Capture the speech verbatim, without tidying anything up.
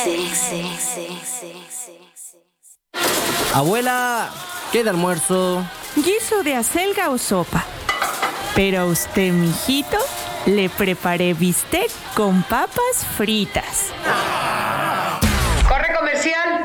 Abuela, ¿qué de almuerzo? Guiso de acelga o sopa. Pero a usted, mijito, le preparé bistec con papas fritas. ¡Corre comercial!